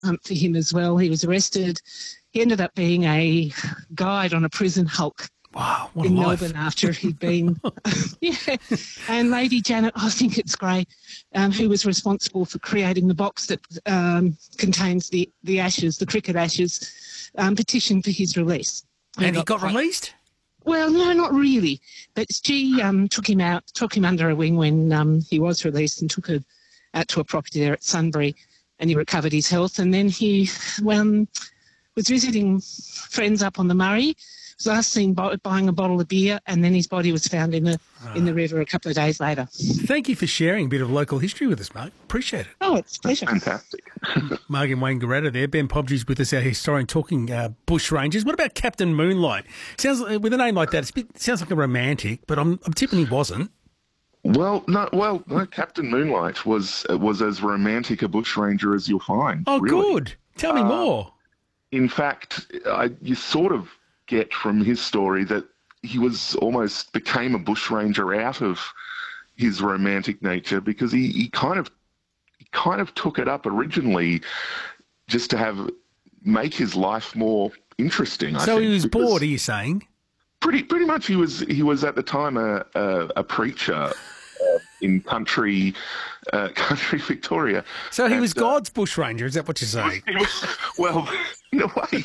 for him as well. He was arrested. He ended up being a guide on a prison hulk. Wow, what a in life. Melbourne after he'd been, yeah. And Lady Janet, I think it's Gray, who was responsible for creating the box that contains the ashes, the cricket ashes, petitioned for his release. And he got released? Well, no, not really. But she took him under her wing when he was released and took her out to a property there at Sunbury, and he recovered his health. And then he was visiting friends up on the Murray. Was last seen buying a bottle of beer, and then his body was found in the river a couple of days later. Thank you for sharing a bit of local history with us, Mark. Appreciate it. Oh, it's a pleasure. Fantastic. Mark and Wayne Garetta there. Ben Pobgie's with us, our historian, talking bush rangers. What about Captain Moonlight? Sounds with a name like that, sounds like a romantic, but I'm tipping he wasn't. No, Captain Moonlight was as romantic a bushranger as you'll find. Oh, really. Good. Tell me more. In fact, you sort of get from his story that he was almost became a bushranger out of his romantic nature, because he kind of took it up originally just to make his life more interesting. So he was bored, are you saying? Pretty much. He was at the time a preacher in country Victoria. So he was God's bushranger, is that what you're saying? Well, in a way,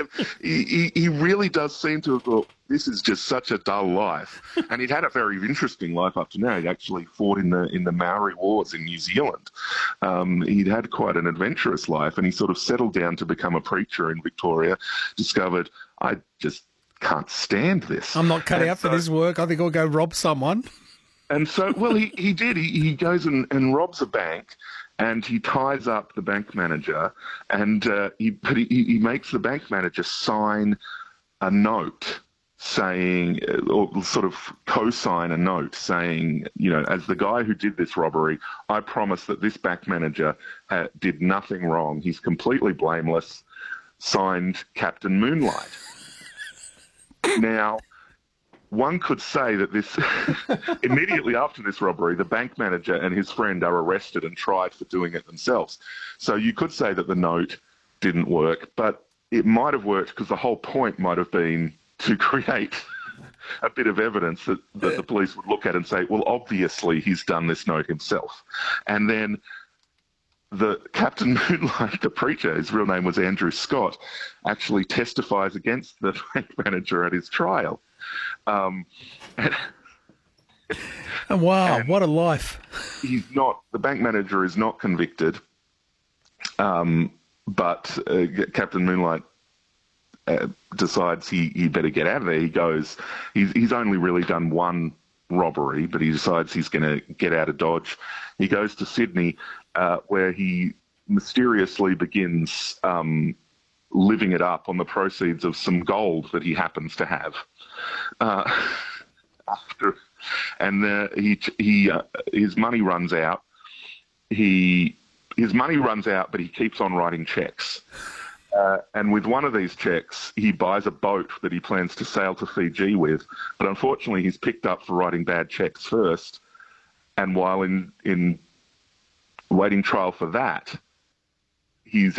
he really does seem to have thought, this is just such a dull life. And he'd had a very interesting life up to now. He'd actually fought in the Maori Wars in New Zealand. He'd had quite an adventurous life, and he sort of settled down to become a preacher in Victoria, discovered, I just can't stand this. I'm not cut out for this work. I think I'll go rob someone. And so, well, he did. He goes and robs a bank, and he ties up the bank manager, and he makes the bank manager sign a note saying, or sort of co-sign a note saying, as the guy who did this robbery, I promise that this bank manager did nothing wrong. He's completely blameless. Signed, Captain Moonlight. Now, one could say that this immediately after this robbery, the bank manager and his friend are arrested and tried for doing it themselves. So you could say that the note didn't work, but it might have worked because the whole point might have been to create a bit of evidence that the police would look at and say, well, obviously he's done this note himself. And then the Captain Moonlight, the preacher, his real name was Andrew Scott, actually testifies against the bank manager at his trial. Wow, what a life. The bank manager is not convicted, but Captain Moonlight decides he better get out of there. He goes, he's only really done one robbery, but he decides he's going to get out of Dodge. He goes to Sydney, where he mysteriously begins living it up on the proceeds of some gold that he happens to have. His money runs out. His money runs out, but he keeps on writing checks. And with one of these checks, he buys a boat that he plans to sail to Fiji with. But unfortunately, he's picked up for writing bad checks first. And while in waiting trial for that, he's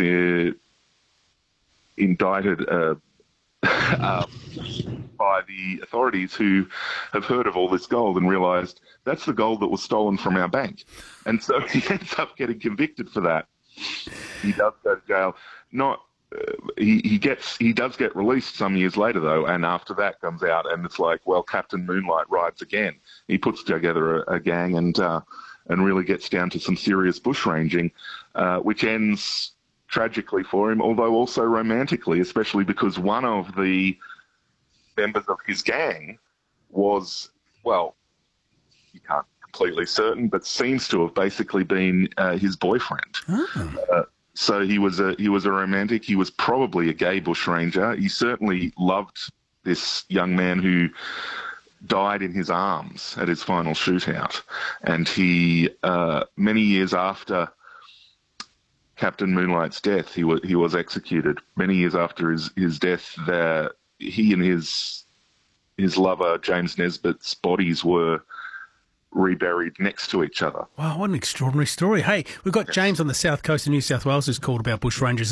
indicted by the authorities, who have heard of all this gold and realised that's the gold that was stolen from our bank. And so he ends up getting convicted for that. He does go to jail. He does get released some years later, though, and after that comes out, and it's like, well, Captain Moonlight rides again. He puts together a gang and really gets down to some serious bushranging, which ends tragically for him, although also romantically, especially because one of the members of his gang was, well, you can't completely certain, but seems to have basically been his boyfriend. Oh. So he was a romantic. He was probably a gay bushranger. He certainly loved this young man who died in his arms at his final shootout. And he, many years after Captain Moonlight's death, he was executed. Many years after his death, he and his lover James Nesbitt's bodies were reburied next to each other. Wow, what an extraordinary story. Hey, we've got James on the south coast of New South Wales who's called about bushrangers